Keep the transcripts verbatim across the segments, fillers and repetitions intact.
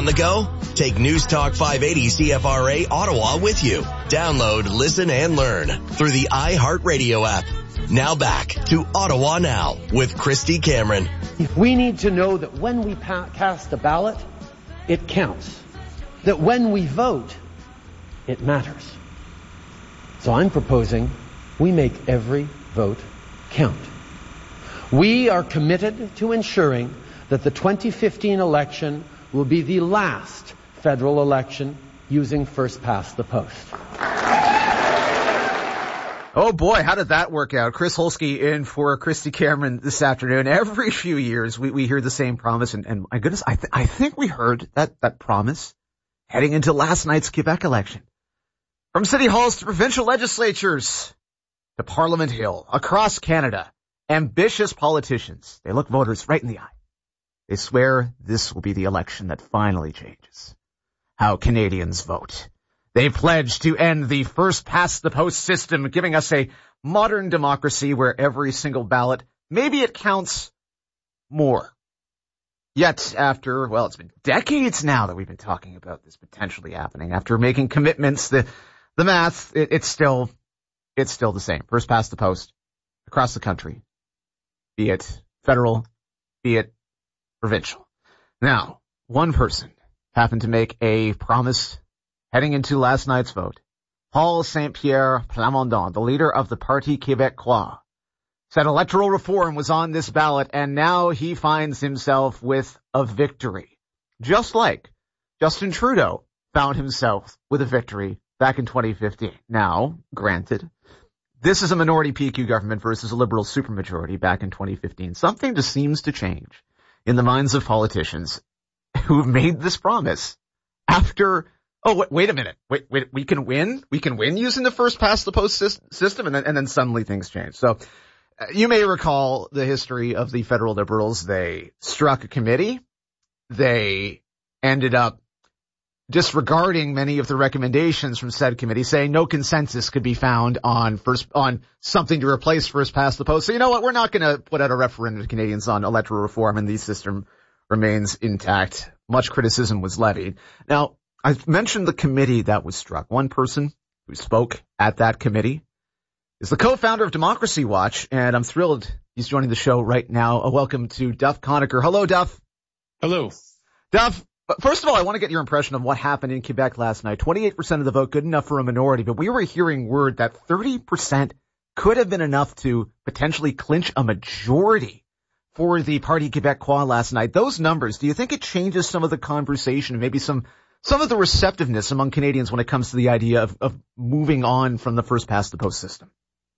the go? Take News Talk five eighty C F R A Ottawa with you. Download, listen, and learn through the iHeartRadio app. Now back to Ottawa Now with Christy Cameron. We need to know that when we pa- cast a ballot, it counts. That when we vote, it matters. So I'm proposing we make every vote count. We are committed to ensuring that the twenty fifteen election will be the last federal election using first past the post. Oh boy, how did that work out? Chris Holsky in for Christy Cameron this afternoon. Every few years we, we hear the same promise, and, and my goodness, I, th- I think we heard that, that promise heading into last night's Quebec election. From city halls to provincial legislatures to Parliament Hill, across Canada, ambitious politicians, they look voters right in the eye. They swear this will be the election that finally changes how Canadians vote. They pledge to end the first-past-the-post system, giving us a modern democracy where every single ballot, maybe it counts more. Yet after, well, it's been decades now that we've been talking about this potentially happening. After making commitments, the the math, it, it's still it's still the same. First-past-the-post across the country, be it federal, be it provincial. Now, one person happened to make a promise heading into last night's vote. Paul Saint-Pierre Plamondon, the leader of the Parti Québécois, said electoral reform was on this ballot, and now he finds himself with a victory. Just like Justin Trudeau found himself with a victory back in twenty fifteen. Now, granted, this is a minority P Q government versus a Liberal supermajority back in twenty fifteen. Something just seems to change in the minds of politicians who've made this promise after, oh, wait, wait a minute, wait, wait, we can win? We can win using the first past the post system? And then, and then suddenly things change. So uh, you may recall the history of the federal Liberals. They struck a committee. They ended up disregarding many of the recommendations from said committee, saying no consensus could be found on first, on something to replace first past the post. So you know what? We're not going to put out a referendum to Canadians on electoral reform, and the system remains intact. Much criticism was levied. Now, I've mentioned the committee that was struck. One person who spoke at that committee is the co-founder of Democracy Watch, and I'm thrilled he's joining the show right now. A welcome to Duff Conacher. Hello, Duff. Hello. Duff, first of all, I want to get your impression of what happened in Quebec last night. twenty-eight percent of the vote, good enough for a minority, but we were hearing word that thirty percent could have been enough to potentially clinch a majority for the Parti Québécois last night. Those numbers, do you think it changes some of the conversation, maybe some some of the receptiveness among Canadians when it comes to the idea of, of moving on from the first past the post system?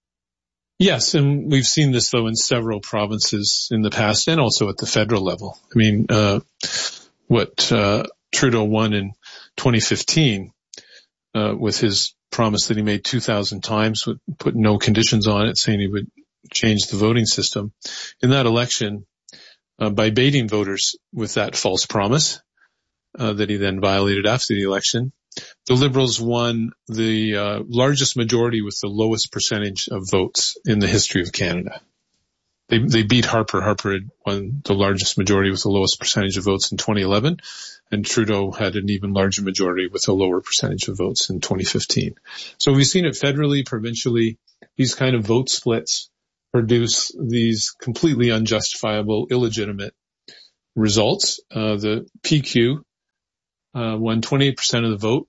Yes, and we've seen this, though, in several provinces in the past and also at the federal level. I mean, uh, what uh, Trudeau won in twenty fifteen uh, with his promise that he made two thousand times, would put no conditions on it, saying he would change the voting system. In that election, uh, by baiting voters with that false promise uh, that he then violated after the election, the Liberals won the uh, largest majority with the lowest percentage of votes in the history of Canada. They, they beat Harper. Harper had won the largest majority with the lowest percentage of votes in twenty eleven, and Trudeau had an even larger majority with a lower percentage of votes in twenty fifteen. So we've seen it federally, provincially. These kind of vote splits produce these completely unjustifiable, illegitimate results. Uh, the P Q uh, won twenty-eight percent of the vote,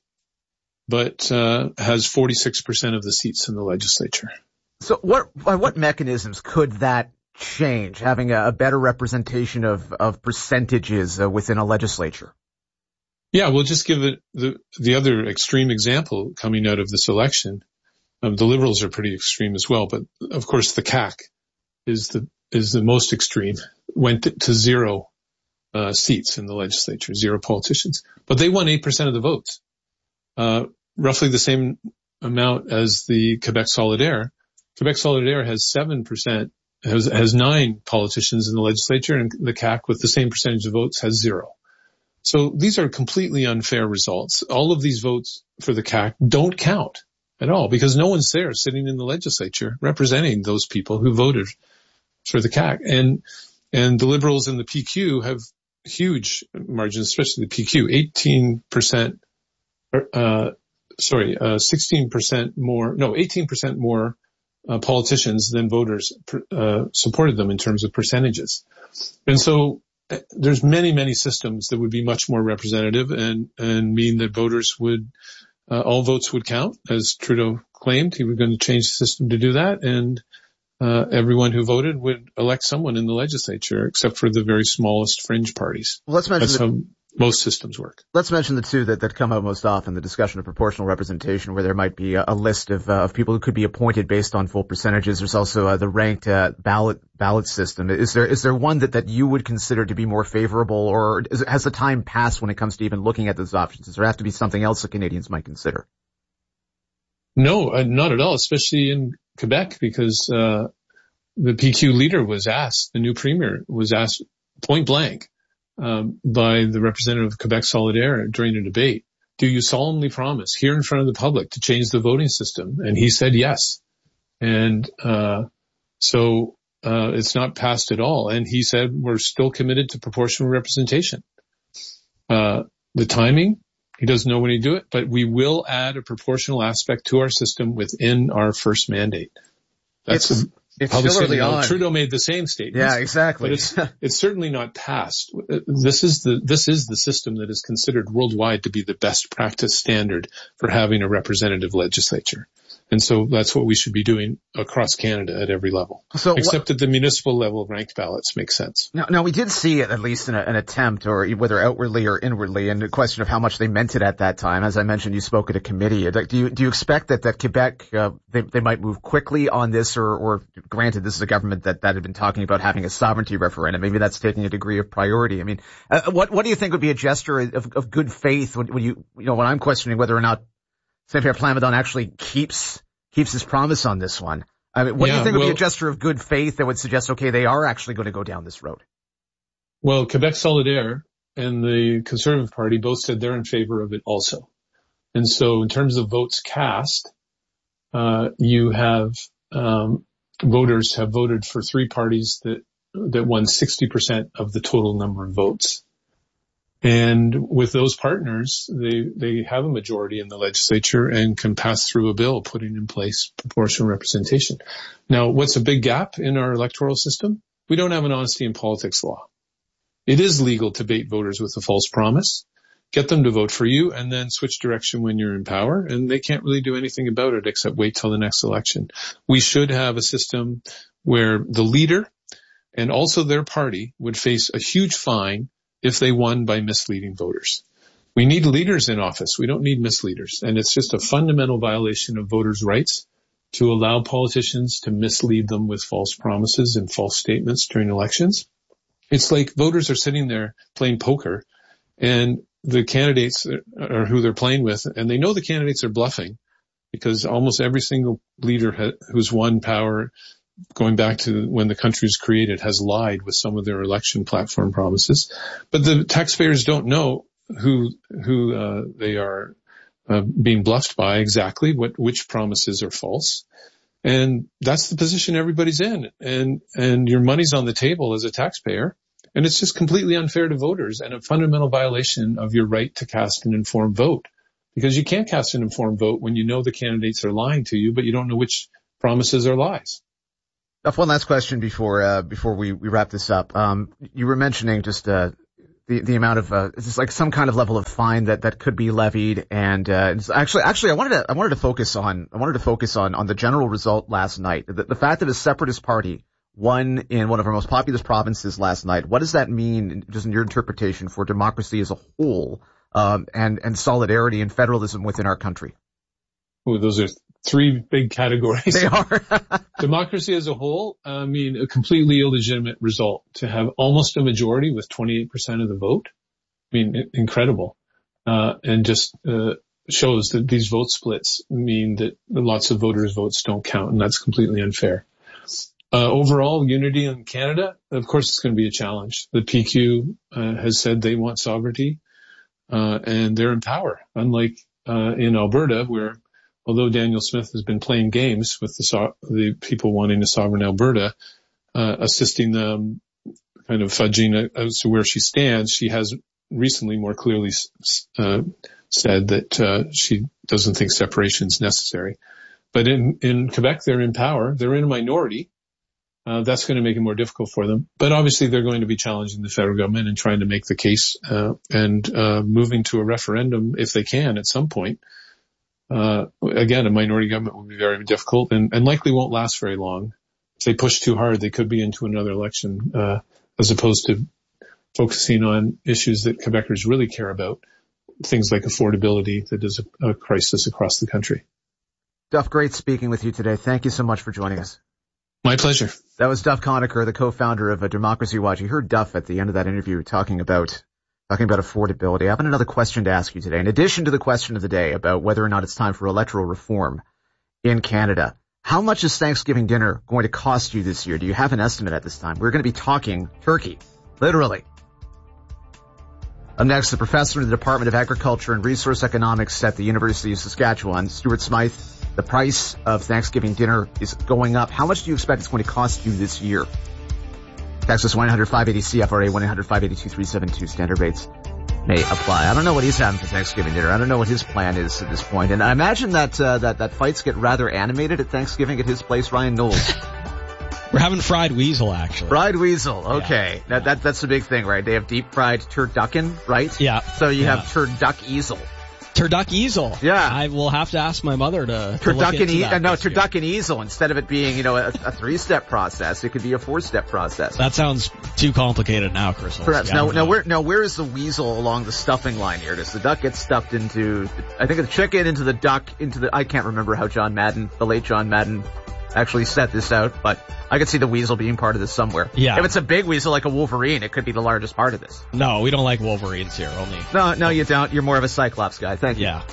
but uh, has forty-six percent of the seats in the legislature. So what, by what mechanisms could that change, having a, a better representation of, of percentages uh, within a legislature? Yeah, we'll just give it the, the other extreme example coming out of this election. Um, the Liberals are pretty extreme as well, but of course the C A Q is the, is the most extreme, went to, to zero, uh, seats in the legislature, zero politicians, but they won eight percent of the votes, uh, roughly the same amount as the Quebec Solidaire. Quebec Solidaire has seven percent, has, has nine politicians in the legislature, and the C A Q with the same percentage of votes has zero. So these are completely unfair results. All of these votes for the C A Q don't count at all because no one's there sitting in the legislature representing those people who voted for the C A Q. And, and the Liberals and the P Q have huge margins, especially the P Q, eighteen percent, uh, sorry, uh, sixteen percent more, no, eighteen percent more uh, politicians than voters uh, supported them in terms of percentages. And so uh, there's many, many systems that would be much more representative and, and mean that voters would, uh, all votes would count, as Trudeau claimed. He was going to change the system to do that, and uh, everyone who voted would elect someone in the legislature, except for the very smallest fringe parties. Well, let's mention That's the, how most systems work. Let's mention the two that, that come up most often, the discussion of proportional representation, where there might be a, a list of, uh, of people who could be appointed based on full percentages. There's also uh, the ranked uh, ballot ballot system. Is there is there one that, that you would consider to be more favorable, or is, has the time passed when it comes to even looking at those options? Does there have to be something else that Canadians might consider? No, uh, not at all, especially in Quebec, because uh the P Q leader was asked, the new premier was asked point blank um, by the representative of Quebec Solidaire during a debate, do you solemnly promise here in front of the public to change the voting system? And he said yes. And uh so uh it's not passed at all. And he said we're still committed to proportional representation. Uh the timing, he doesn't know when he do it, but we will add a proportional aspect to our system within our first mandate. That's it's, a, it's still early on. Trudeau made the same statement. Yeah, exactly. But it's, it's certainly not passed. This is the, this is the system that is considered worldwide to be the best practice standard for having a representative legislature. And so that's what we should be doing across Canada at every level. So Except what, at the municipal level, ranked ballots make sense. Now, now we did see at least an, an attempt, or whether outwardly or inwardly, and the question of how much they meant it at that time. As I mentioned, you spoke at a committee. Do you, do you expect that, that Quebec, uh, they, they might move quickly on this, or, or granted, this is a government that, that had been talking about having a sovereignty referendum. Maybe that's taking a degree of priority. I mean, uh, what, what do you think would be a gesture of, of good faith when, when you, you know, when I'm questioning whether or not Saint-Pierre Plamondon actually keeps keeps his promise on this one? I mean, what yeah, do you think well, would be a gesture of good faith that would suggest, okay, they are actually going to go down this road? Well, Quebec Solidaire and the Conservative Party both said they're in favor of it also. And so in terms of votes cast, uh, you have, um, voters have voted for three parties that, that won sixty percent of the total number of votes. And with those partners, they, they have a majority in the legislature and can pass through a bill putting in place proportional representation. Now, what's a big gap in our electoral system? We don't have an honesty in politics law. It is legal to bait voters with a false promise, get them to vote for you, and then switch direction when you're in power, and they can't really do anything about it except wait till the next election. We should have a system where the leader and also their party would face a huge fine if they won by misleading voters. We need leaders in office. We don't need misleaders. And it's just a fundamental violation of voters' rights to allow politicians to mislead them with false promises and false statements during elections. It's like voters are sitting there playing poker, and the candidates are who they're playing with, and they know the candidates are bluffing because almost every single leader ha- who's won power going back to when the country was created has lied with some of their election platform promises. But the taxpayers don't know who, who, uh, they are, uh, being bluffed by exactly, what, which promises are false. And that's the position everybody's in. And, and your money's on the table as a taxpayer. And it's just completely unfair to voters and a fundamental violation of your right to cast an informed vote. Because you can't cast an informed vote when you know the candidates are lying to you, but you don't know which promises are lies. One last question before uh, before we, we wrap this up. Um, you were mentioning just uh, the the amount of uh, it's like some kind of level of fine that, that could be levied, and uh, it's actually actually I wanted to I wanted to focus on I wanted to focus on on the general result last night. The, the fact that a separatist party won in one of our most populous provinces last night. What does that mean, just in your interpretation, for democracy as a whole, um, and and solidarity and federalism within our country? Oh, those are three big categories. They are. Democracy as a whole, I mean, a completely illegitimate result to have almost a majority with twenty-eight percent of the vote. I mean, incredible. Uh, and just, uh, shows that these vote splits mean that lots of voters' votes don't count, and that's completely unfair. Uh, overall, unity in Canada, of course, it's going to be a challenge. The P Q, uh, has said they want sovereignty, uh, and they're in power, unlike, uh, in Alberta, where, although Daniel Smith has been playing games with the, so- the people wanting a sovereign Alberta, uh, assisting them kind of fudging as to where she stands. She has recently more clearly uh, said that uh, she doesn't think separation is necessary. But in, in Quebec, they're in power. They're in a minority. Uh, that's going to make it more difficult for them. But obviously, they're going to be challenging the federal government and trying to make the case uh, and uh, moving to a referendum if they can at some point. Uh, again, a minority government will be very difficult and, and likely won't last very long. If they push too hard, they could be into another election, uh, as opposed to focusing on issues that Quebecers really care about, things like affordability that is a, a crisis across the country. Duff, great speaking with you today. Thank you so much for joining us. My pleasure. That was Duff Conacher, the co-founder of Democracy Watch. You heard Duff at the end of that interview talking about talking about affordability. I have another question to ask you today. In addition to the question of the day about whether or not it's time for electoral reform in Canada, how much is Thanksgiving dinner going to cost you this year? Do you have an estimate at this time? We're going to be talking turkey, literally. Up next, the professor in the Department of Agriculture and Resource Economics at the University of Saskatchewan, Stuart Smythe. The price of Thanksgiving dinner is going up. How much do you expect it's going to cost you this year? Text us one eight hundred five eight zero C F R A, one eight hundred five eight zero two three seven two. Standard rates may apply. I don't know what he's having for Thanksgiving dinner. I don't know what his plan is at this point. And I imagine that uh, that that fights get rather animated at Thanksgiving at his place, Ryan Knowles. We're having fried weasel, actually. Fried weasel, okay. Yeah. That, that that's the big thing, right? They have deep fried turducken, right? Yeah. So you yeah. have turduck-easel. Turduck-easel. Yeah. I will have to ask my mother to, to turducken look into e- that. No, this year. turducken-easel. Instead of it being, you know, a, a three-step process, it could be a four-step process. That sounds too complicated now, Chris. Perhaps. Now, now, where, now, where is the weasel along the stuffing line here? Does the duck get stuffed into, I think the chicken into the duck, into the, I can't remember how John Madden, the late John Madden, actually set this out, but I could see the weasel being part of this somewhere. Yeah. If it's a big weasel like a wolverine, it could be the largest part of this. No, we don't like wolverines here, only. No, no, you don't. You're more of a Cyclops guy. Thank you. Yeah.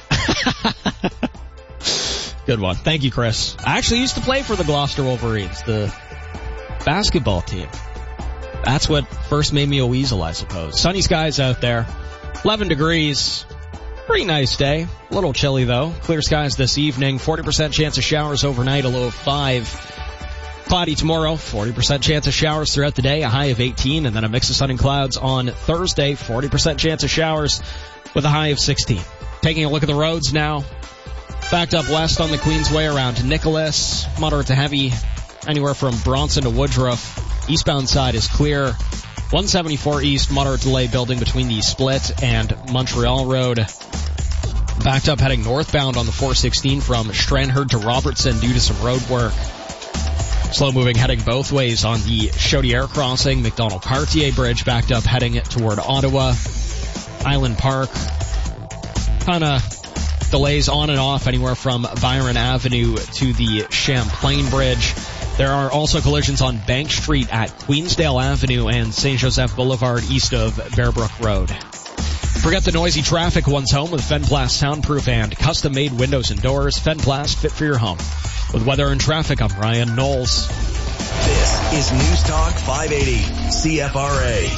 Good one. Thank you, Chris. I actually used to play for the Gloucester Wolverines, the basketball team. That's what first made me a weasel, I suppose. Sunny skies out there. eleven degrees. Pretty nice day. A little chilly, though. Clear skies this evening. forty percent chance of showers overnight, a low of five. Cloudy tomorrow. forty percent chance of showers throughout the day, a high of eighteen. And then a mix of sun and clouds on Thursday. forty percent chance of showers with a high of sixteen. Taking a look at the roads now. Backed up west on the Queensway around Nicholas. Moderate to heavy anywhere from Bronson to Woodruff. Eastbound side is clear. one seventy-four east, moderate delay building between the Split and Montreal Road. Backed up heading northbound on the four sixteen from Stranraer to Robertson due to some road work. Slow moving heading both ways on the Chaudière crossing. McDonald-Cartier Bridge backed up heading toward Ottawa. Island Park. Kind of delays on and off anywhere from Byron Avenue to the Champlain Bridge. There are also collisions on Bank Street at Queensdale Avenue and Saint Joseph Boulevard east of Bearbrook Road. Forget the noisy traffic once home with Fenplast soundproof and custom-made windows and doors. Fenplast, fit for your home. With weather and traffic, I'm Ryan Knowles. This is News Talk five eighty C F R A.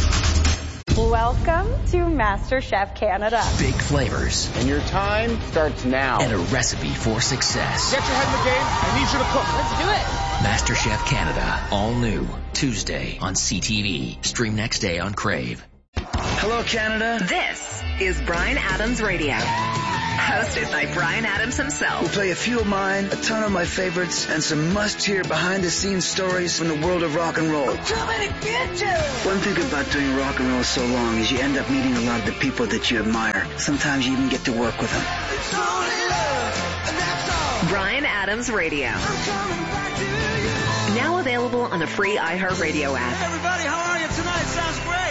Welcome to MasterChef Canada. Big flavors. And your time starts now. And a recipe for success. Get your head in the game. I need you to cook. Let's do it. MasterChef Canada. All new. Tuesday on C T V. Stream next day on Crave. Hello, Canada. This is Bryan Adams Radio. Hosted by Bryan Adams himself. We'll play a few of mine, a ton of my favorites, and some must-hear behind-the-scenes stories from the world of rock and roll. I'm coming to get you! One thing about doing rock and roll so long is you end up meeting a lot of the people that you admire. Sometimes you even get to work with them. It's only love, and that's all. Bryan Adams Radio. I'm coming back to you. Now available on the free iHeartRadio app. Hey everybody, how are you tonight? Sounds great.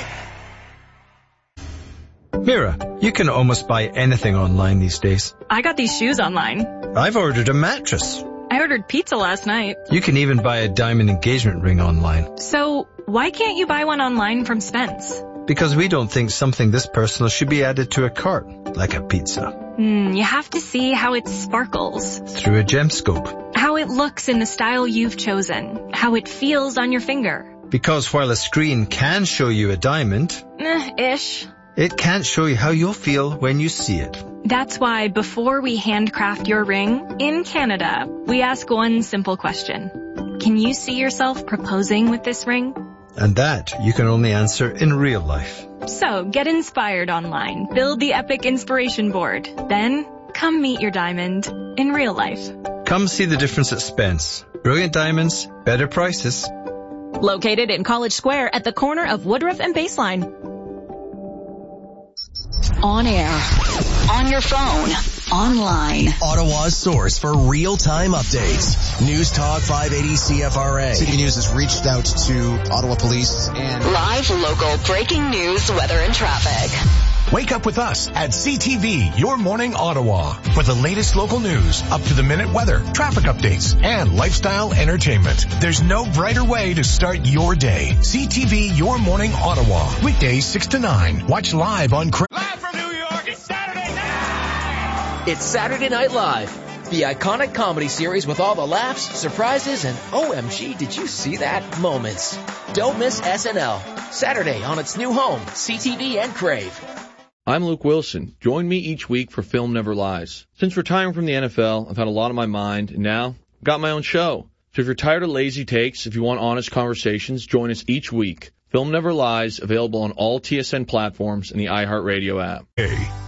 Mira, you can almost buy anything online these days. I got these shoes online. I've ordered a mattress. I ordered pizza last night. You can even buy a diamond engagement ring online. So, why can't you buy one online from Spence? Because we don't think something this personal should be added to a cart, like a pizza. Hmm, you have to see how it sparkles. Through a gemscope. How it looks in the style you've chosen. How it feels on your finger. Because while a screen can show you a diamond... Eh, ish. It can't show you how you'll feel when you see it. That's why before we handcraft your ring, in Canada, we ask one simple question. Can you see yourself proposing with this ring? And that you can only answer in real life. So, get inspired online. Build the epic inspiration board. Then, come meet your diamond in real life. Come see the difference at Spence. Brilliant diamonds, better prices. Located in College Square at the corner of Woodruff and Baseline. On air, on your phone, online. Ottawa's source for real-time updates. News Talk five eighty C F R A. City News has reached out to Ottawa Police and live local breaking news, weather and traffic. Wake up with us at C T V, Your Morning Ottawa, for the latest local news, up-to-the-minute weather, traffic updates, and lifestyle entertainment. There's no brighter way to start your day. C T V, Your Morning Ottawa, weekdays six to nine. Watch live on... Live from New York, it's Saturday night! It's Saturday Night Live, the iconic comedy series with all the laughs, surprises, and O M G, did you see that moments. Don't miss S N L, Saturday on its new home, C T V and Crave. I'm Luke Wilson. Join me each week for Film Never Lies. Since retiring from the N F L, I've had a lot on my mind, and now I've got my own show. So if you're tired of lazy takes, if you want honest conversations, join us each week. Film Never Lies, available on all T S N platforms and the iHeartRadio app. Hey.